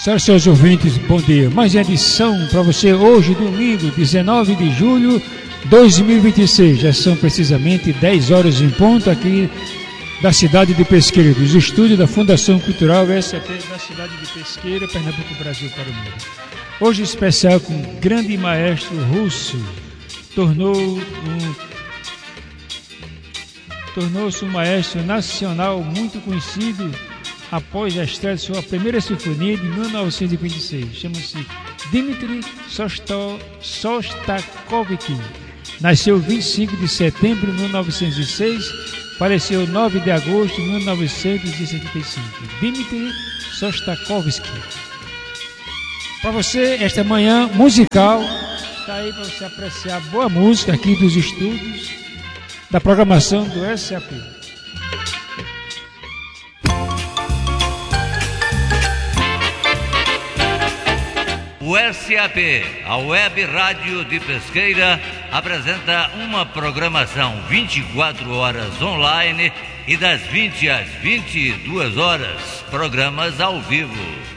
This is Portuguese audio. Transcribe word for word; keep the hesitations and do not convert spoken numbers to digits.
Senhoras e senhores ouvintes, bom dia. Mais uma edição para você hoje, domingo, dezenove de julho de dois mil e vinte e seis. Já são precisamente dez horas em ponto aqui da cidade de Pesqueira, dos estúdios da Fundação Cultural S A P da cidade de Pesqueira, Pernambuco, Brasil para o mundo. Hoje especial com o grande maestro russo. Tornou um, tornou-se um maestro nacional muito conhecido após a estreia de sua primeira sinfonia de mil novecentos e vinte e seis. Chama-se Dmitri Shostakovich. Nasceu vinte e cinco de setembro de mil novecentos e seis, faleceu nove de agosto de mil novecentos e setenta e cinco. Dmitri Shostakovich. Para você, esta manhã musical, está aí para você apreciar boa música aqui dos estúdios da programação do S A P. O S A P, a Web Rádio de Pesqueira, apresenta uma programação vinte e quatro horas online e das vinte às vinte e duas horas, programas ao vivo.